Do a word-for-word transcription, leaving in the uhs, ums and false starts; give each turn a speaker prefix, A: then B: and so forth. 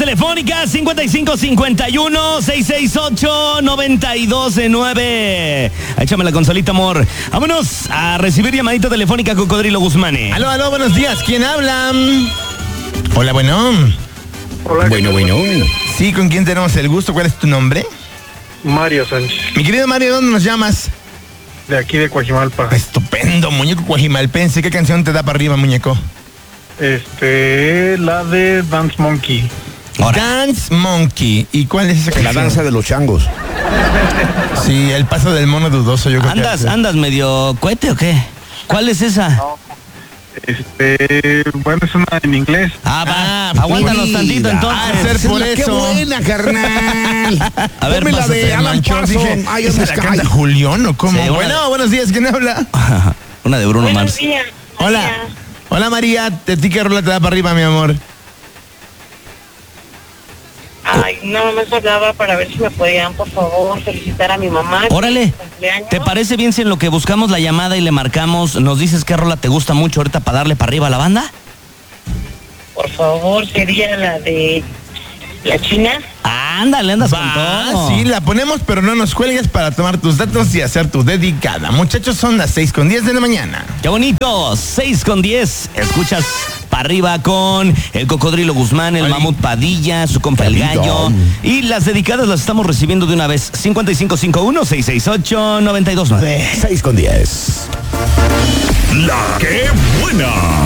A: telefónicas cincuenta y cinco cincuenta y uno seiscientos sesenta y ocho noventa y dos nueve. Échame la consolita, amor. Vámonos a recibir llamadita telefónica Cocodrilo Guzmán.
B: Aló, aló, buenos días. ¿Quién habla? Hola, bueno.
C: Hola.
B: Bueno, bueno. Sí, ¿con quién tenemos el gusto? ¿Cuál es tu nombre?
C: Mario Sánchez,
B: Mi querido Mario, ¿dónde nos llamas?
C: de aquí de Coajimalpa.
B: Estupendo, muñeco cuajimalpense. ¿Qué canción te da para arriba, muñeco?
C: Este, la de Dance Monkey.
A: Ahora.
B: Dance Monkey. ¿Y cuál es esa canción?
D: La danza de los changos.
B: Sí, el paso del mono dudoso, yo creo
A: ¿Andas,
B: que...
A: andas medio cohete o qué? ¿Cuál es esa?
C: Este, bueno, es una en inglés.
A: Ah, va.
B: Ah,
A: Aguántanos
B: sí.
A: tantito,
B: Ah,
A: entonces.
B: ser por
D: Qué
B: eso.
D: buena, carnal.
A: A ver,
D: Ponme la
A: pásate,
D: de Alan
B: Manchón,
D: Parsons.
B: dije,
D: Ay,
B: ¿esa
D: ¿dónde
B: la
D: está?
B: canta Julián o cómo?
A: Sí, una-
B: Bueno, buenos días, ¿quién habla?
A: Una de Bruno Mars.
E: días.
B: Hola. Hola, María. ¿De ti qué rola te da para arriba, mi amor?
E: Ay, no, me hablaba para ver si me podían, por favor, felicitar a mi mamá.
A: Órale.
E: Cumpleaños.
A: ¿Te parece bien si en lo que buscamos la llamada y le marcamos, nos dices qué rola te gusta mucho ahorita para darle para arriba a la banda?
E: Por favor, sería la de la China.
A: Ándale, andas con
B: Va,
A: todo.
B: sí, la ponemos, pero no nos cuelgues para tomar tus datos y hacer tu dedicada. Muchachos, son las seis con diez de la mañana.
A: ¡Qué bonito! seis con diez. Escuchas para arriba con el Cocodrilo Guzmán, el
B: Oli.
A: Mamut Padilla, su compa el
D: Papito.
A: Gallo. Y las dedicadas las estamos recibiendo de una vez. cincuenta y cinco cincuenta y uno seiscientos sesenta y ocho noventa y dos nueve.
D: seis con diez.
F: La que buena.